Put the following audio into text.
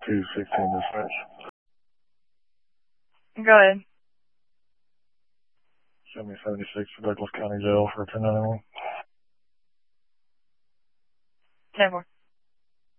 216 dispatch. Go ahead. Show me 76 for Douglas County Jail for 1091. 10-4.